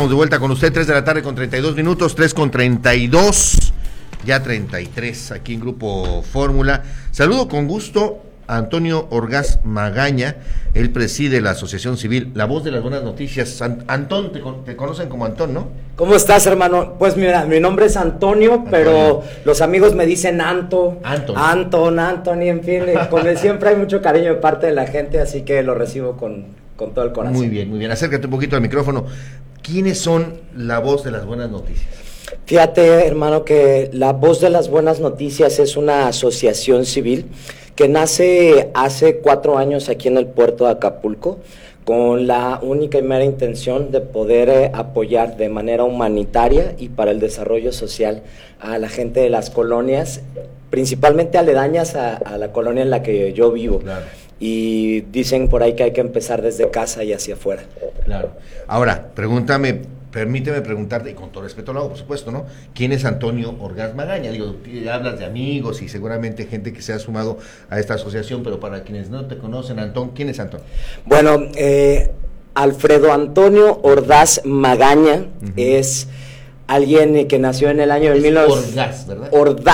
estamos de vuelta con usted, 3 de la tarde con 32 minutos, 3 con 32, ya 33, aquí en Grupo Fórmula. Saludo con gusto a Antonio Orgaz Magaña, él preside la Asociación Civil La Voz de las Buenas Noticias. Antón, te conocen como Antón, ¿no? ¿Cómo estás, hermano? Pues mira, mi nombre es Antonio, pero los amigos me dicen Anton, Anthony, en fin, con él siempre hay mucho cariño de parte de la gente, así que lo recibo con todo el corazón. Muy bien, acércate un poquito al micrófono. ¿Quiénes son La Voz de las Buenas Noticias? Fíjate, hermano, que La Voz de las Buenas Noticias es una asociación civil que nace hace 4 años aquí en el puerto de Acapulco, con la única y mera intención de poder apoyar de manera humanitaria y para el desarrollo social a la gente de las colonias, principalmente aledañas a la colonia en la que yo vivo. Claro. Y dicen por ahí que hay que empezar desde casa y hacia afuera. Claro. Ahora, permíteme preguntarte, y con todo respeto lo hago, por supuesto, ¿no? ¿Quién es Antonio Orgaz Magaña? Digo, hablas de amigos y seguramente gente que se ha sumado a esta asociación, pero para quienes no te conocen, Antón, ¿quién es Antón? Bueno, Alfredo Antonio Ordaz Magaña es alguien que nació en el año de 1900. Orgaz, ¿verdad?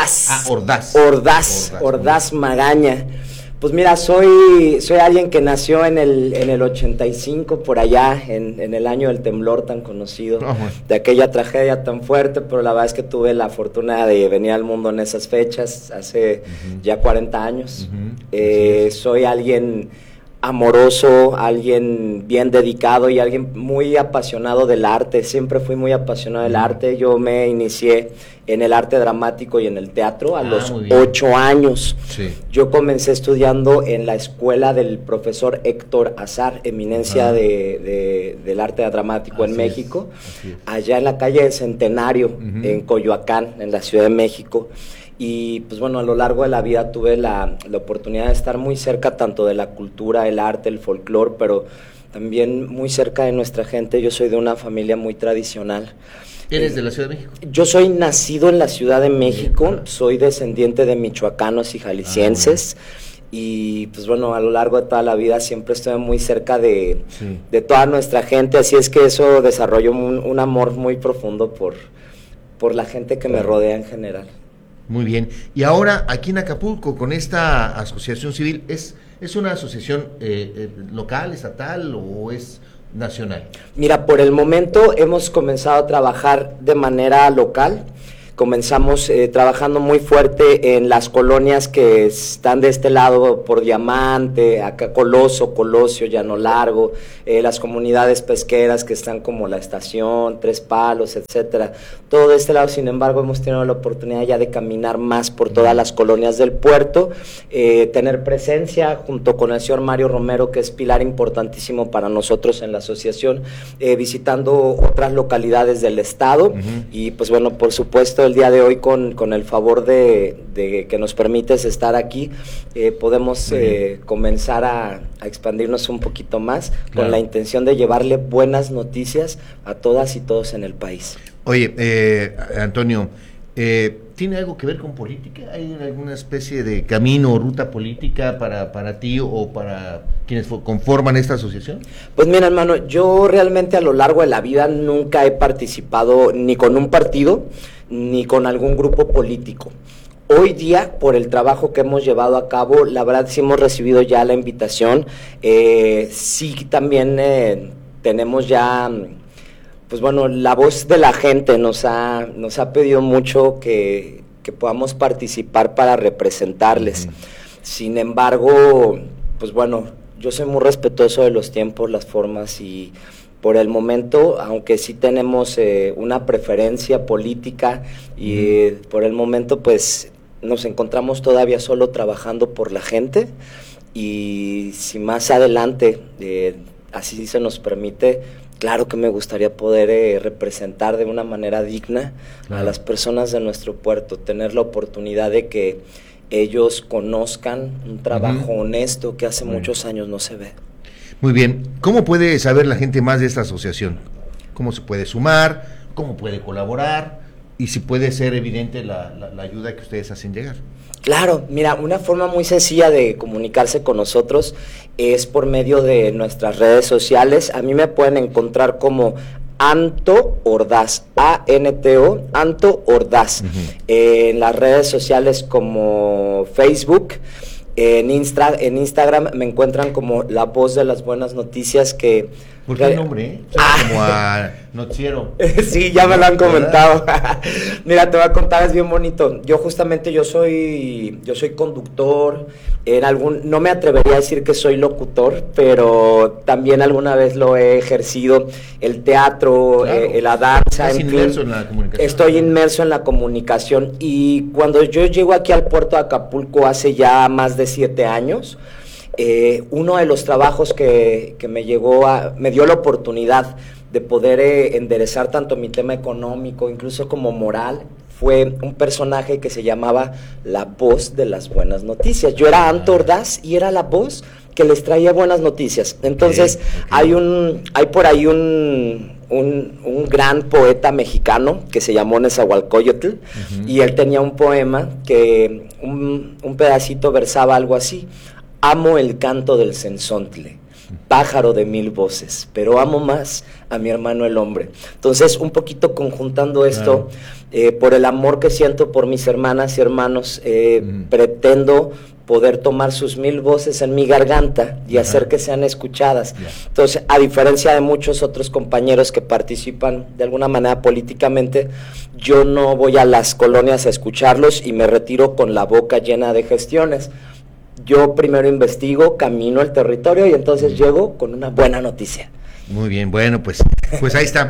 Ordaz Magaña. Pues mira, soy alguien que nació en el 85, por allá, en el año del temblor tan conocido, de aquella tragedia tan fuerte, pero la verdad es que tuve la fortuna de venir al mundo en esas fechas, hace ya 40 años. Soy alguien amoroso, alguien bien dedicado y alguien muy apasionado del arte. Siempre fui muy apasionado del arte. Yo me inicié en el arte dramático y en el teatro a los 8 años. Sí. Yo comencé estudiando en la escuela del profesor Héctor Azar, eminencia del arte dramático en México, allá en la calle del Centenario, en Coyoacán, en la Ciudad de México. Y pues bueno, a lo largo de la vida tuve la oportunidad de estar muy cerca tanto de la cultura, el arte, el folclore, pero también muy cerca de nuestra gente. Yo soy de una familia muy tradicional. ¿Eres de la Ciudad de México? Yo soy nacido en la Ciudad de México, soy descendiente de michoacanos y jaliscienses. Y pues bueno, a lo largo de toda la vida siempre estuve muy cerca de toda nuestra gente, así es que eso desarrolló un amor muy profundo por la gente que me rodea en general. Muy bien. Y ahora, aquí en Acapulco, con esta asociación civil, ¿es una asociación local, estatal o es nacional? Mira, por el momento hemos comenzado a trabajar de manera local. Comenzamos trabajando muy fuerte en las colonias que están de este lado por Diamante, acá Colosio, Llano Largo, las comunidades pesqueras que están como La Estación, Tres Palos, etcétera. Todo de este lado, sin embargo, hemos tenido la oportunidad ya de caminar más por todas las colonias del puerto, tener presencia junto con el señor Mario Romero, que es pilar importantísimo para nosotros en la asociación, visitando otras localidades del estado y pues bueno, por supuesto, el día de hoy con el favor de que nos permites estar aquí, podemos comenzar a expandirnos un poquito más con la intención de llevarle buenas noticias a todas y todos en el país. Oye, Antonio, ¿tiene algo que ver con política? ¿Hay alguna especie de camino o ruta política para ti o para quienes conforman esta asociación? Pues mira, hermano, yo realmente a lo largo de la vida nunca he participado ni con un partido ni con algún grupo político. Hoy día, por el trabajo que hemos llevado a cabo, la verdad sí hemos recibido ya la invitación, sí también tenemos ya, pues bueno, la voz de la gente nos ha pedido mucho que podamos participar para representarles. Sin embargo, pues bueno, yo soy muy respetuoso de los tiempos, las formas y por el momento, aunque sí tenemos una preferencia política y por el momento pues nos encontramos todavía solo trabajando por la gente y si más adelante así se nos permite, claro que me gustaría poder representar de una manera digna a las personas de nuestro puerto, tener la oportunidad de que ellos conozcan un trabajo honesto que hace muchos años no se ve. Muy bien. ¿Cómo puede saber la gente más de esta asociación? ¿Cómo se puede sumar? ¿Cómo puede colaborar? Y si puede ser evidente la ayuda que ustedes hacen llegar. Claro, mira, una forma muy sencilla de comunicarse con nosotros es por medio de nuestras redes sociales. A mí me pueden encontrar como Anto Ordaz, A-N-T-O, Anto Ordaz. En las redes sociales como Facebook, en Instagram me encuentran como La Voz de las Buenas Noticias, que... ¿Por qué el nombre? Como a noticiero. Sí, ya me lo han comentado. Mira, te voy a contar, es bien bonito. Yo soy conductor, no me atrevería a decir que soy locutor, pero también alguna vez lo he ejercido, el teatro, claro. La danza, en fin. En la comunicación. Estoy inmerso en la comunicación, y cuando yo llego aquí al puerto de Acapulco hace ya más de 7 años, uno de los trabajos que me dio la oportunidad de poder enderezar tanto mi tema económico, incluso como moral, fue un personaje que se llamaba La Voz de las Buenas Noticias. Yo era Anto Ordaz y era la voz que les traía buenas noticias. Entonces, hay por ahí un gran poeta mexicano que se llamó Nezahualcóyotl, y él tenía un poema que un pedacito versaba algo así: amo el canto del cenzontle, pájaro de 1000 voces, pero amo más a mi hermano el hombre. Entonces, un poquito conjuntando esto, por el amor que siento por mis hermanas y hermanos, pretendo poder tomar sus 1000 voces en mi garganta y hacer que sean escuchadas. Entonces, a diferencia de muchos otros compañeros que participan de alguna manera políticamente, yo no voy a las colonias a escucharlos y me retiro con la boca llena de gestiones. Yo primero investigo, camino el territorio y entonces llego con una buena noticia. Muy bien, bueno, pues ahí está.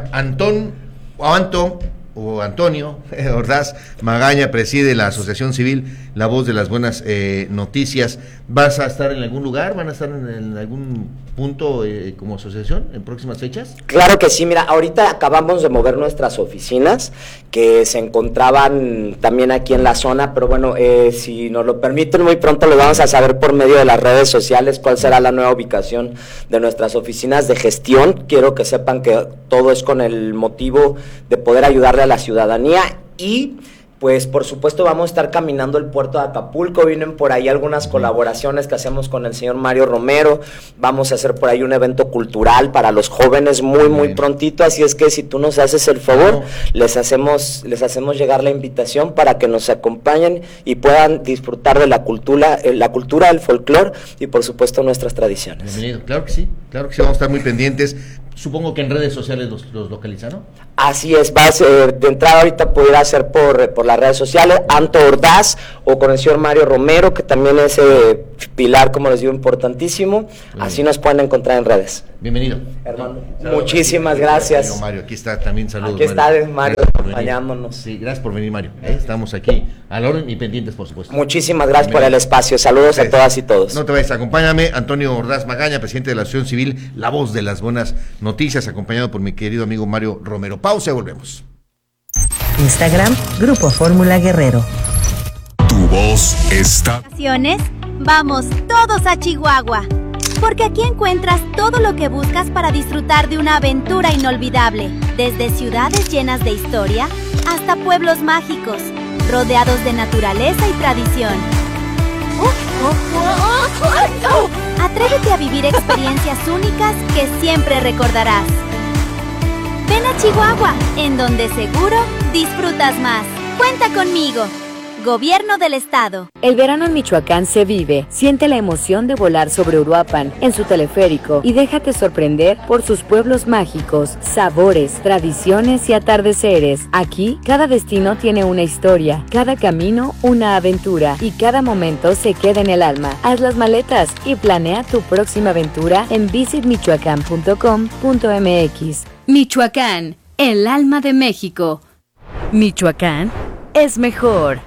Antonio Ordaz Magaña preside la Asociación Civil La Voz de las Buenas Noticias. ¿Vas a estar en algún lugar? ¿Van a estar en algún punto como asociación en próximas fechas? Claro que sí, mira, ahorita acabamos de mover nuestras oficinas, que se encontraban también aquí en la zona, pero bueno, si nos lo permiten, muy pronto lo vamos a saber por medio de las redes sociales cuál será la nueva ubicación de nuestras oficinas de gestión. Quiero que sepan que todo es con el motivo de poder ayudarle a la ciudadanía, y pues por supuesto vamos a estar caminando el puerto de Acapulco. Vienen por ahí algunas colaboraciones que hacemos con el señor Mario Romero. Vamos a hacer por ahí un evento cultural para los jóvenes muy prontito, así es que si tú nos haces el favor, les hacemos llegar la invitación para que nos acompañen y puedan disfrutar de la cultura, el folclore y por supuesto nuestras tradiciones. Bienvenido, claro que sí, vamos a estar muy pendientes. Supongo que en redes sociales los localizaron. Así es, de entrada ahorita pudiera ser por las redes sociales, Anto Ordaz, o con el señor Mario Romero, que también es pilar, como les digo, importantísimo. Así nos pueden encontrar en redes. Bienvenido. Hermano, muchísimas gracias. Mario, aquí está, también saludos. Aquí está Mario acompañándonos. Sí, gracias por venir, Mario. Estamos aquí al orden y pendientes, por supuesto. Muchísimas gracias por el espacio. Saludos a todas y todos. No te vayas, acompáñame, Antonio Ordaz Magaña, presidente de la Asociación Civil La Voz de las Buenas Noticias, acompañado por mi querido amigo Mario Romero. Pausa y volvemos. Instagram, Grupo Fórmula Guerrero. Tu voz está. Vamos todos a Chihuahua, porque aquí encuentras todo lo que buscas para disfrutar de una aventura inolvidable, desde ciudades llenas de historia hasta pueblos mágicos, rodeados de naturaleza y tradición. Atrévete a vivir experiencias únicas que siempre recordarás. Ven a Chihuahua, en donde seguro disfrutas más. Cuenta conmigo. Gobierno del Estado. El verano en Michoacán se vive. Siente la emoción de volar sobre Uruapan en su teleférico y déjate sorprender por sus pueblos mágicos, sabores, tradiciones y atardeceres. Aquí, cada destino tiene una historia, cada camino una aventura y cada momento se queda en el alma. Haz las maletas y planea tu próxima aventura en visitmichoacán.com.mx. Michoacán, el alma de México. Michoacán es mejor.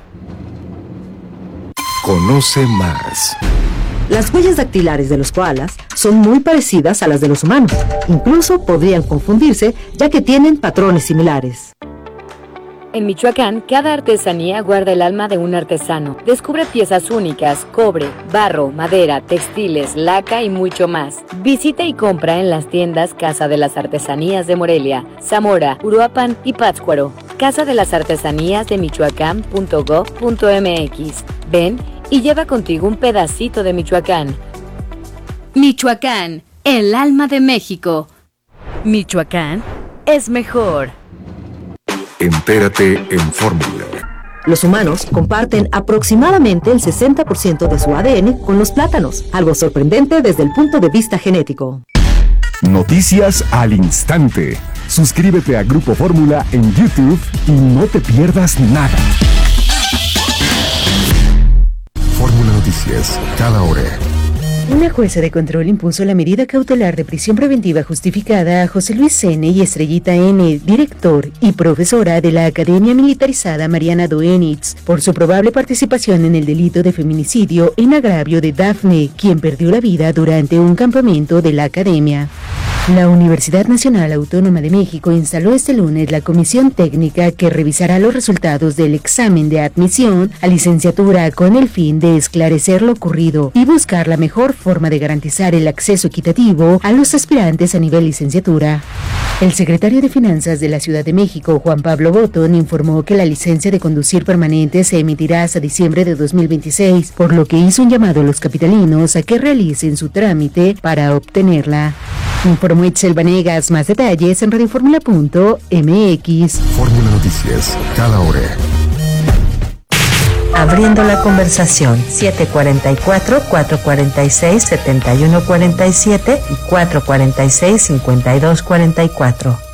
Conoce más. Las huellas dactilares de los koalas son muy parecidas a las de los humanos. Incluso podrían confundirse, ya que tienen patrones similares. En Michoacán, cada artesanía guarda el alma de un artesano. Descubre piezas únicas, cobre, barro, madera, textiles, laca y mucho más. Visita y compra en las tiendas Casa de las Artesanías de Morelia, Zamora, Uruapan y Pátzcuaro. Casa de las Artesanías de Michoacán.gov.mx. Ven y lleva contigo un pedacito de Michoacán. Michoacán, el alma de México. Michoacán es mejor. Entérate en Fórmula. Los humanos comparten aproximadamente el 60% de su ADN con los plátanos, algo sorprendente desde el punto de vista genético. Noticias al instante. Suscríbete a Grupo Fórmula en YouTube y no te pierdas nada. Fórmula Noticias, cada hora. Una jueza de control impuso la medida cautelar de prisión preventiva justificada a José Luis N. y Estrellita N., director y profesora de la Academia Militarizada Mariana Doenitz, por su probable participación en el delito de feminicidio en agravio de Dafne, quien perdió la vida durante un campamento de la Academia. La Universidad Nacional Autónoma de México instaló este lunes la comisión técnica que revisará los resultados del examen de admisión a licenciatura con el fin de esclarecer lo ocurrido y buscar la mejor forma de garantizar el acceso equitativo a los aspirantes a nivel licenciatura. El secretario de Finanzas de la Ciudad de México, Juan Pablo Botón, informó que la licencia de conducir permanente se emitirá hasta diciembre de 2026, por lo que hizo un llamado a los capitalinos a que realicen su trámite para obtenerla. Informó Itzel Vanegas. Más detalles en radioformula.mx. Fórmula Noticias, cada hora. Abriendo la conversación, 744-446-7147 y 446-5244.